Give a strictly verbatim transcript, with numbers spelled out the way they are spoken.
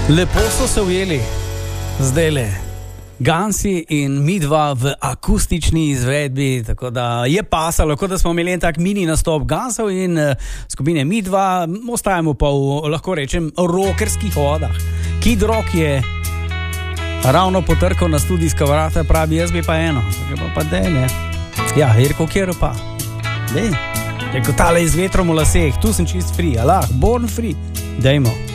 Lepo so se ujeli, zdaj le, Gansi in midva v akustični izvedbi, tako da je pasalo, kot da smo imeli en tak mini nastop Gansov in uh, skupine midva, ostajamo pa v, lahko rečem, rockerskih vodah. Kid Rock je ravno potrkal na studijska vrata, pravi, jaz bi pa eno, pa pa dej, ne. Ja, Jerko, kjer pa? Dej, reko, tale iz vetrom v laseh, tu sem čist free, alah, born free, dejmo.